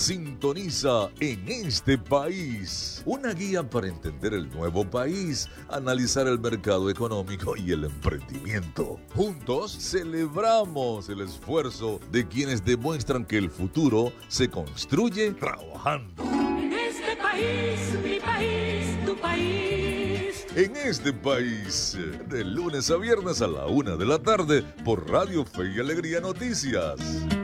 Sintoniza En este País, una guía para entender el nuevo país, analizar el mercado económico y el emprendimiento. Juntos celebramos el esfuerzo de quienes demuestran que el futuro se construye trabajando. En este país, mi país, tu país. En este país, de lunes a viernes a la 1 de la tarde por Radio Fe y Alegría Noticias.